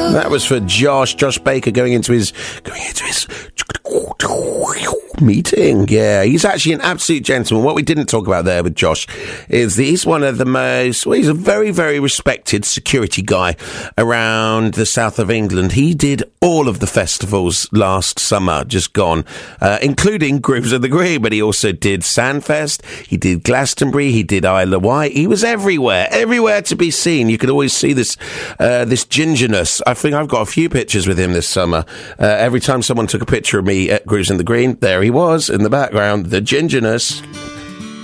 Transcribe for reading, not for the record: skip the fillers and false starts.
That was for Josh Baker going into his meeting. Yeah, he's actually an absolute gentleman. What we didn't talk about there with Josh is that he's one of the most, he's a very, very respected security guy around the south of England. He did all of the festivals last summer, just gone, including Grooves of the Green, but he also did Sandfest, he did Glastonbury, he did Isle of Wight. He was everywhere to be seen. You could always see this gingerness. I think I've got a few pictures with him this summer. Every time someone took a picture of me at Grooves in the Green, there he was in the background, the gingerness.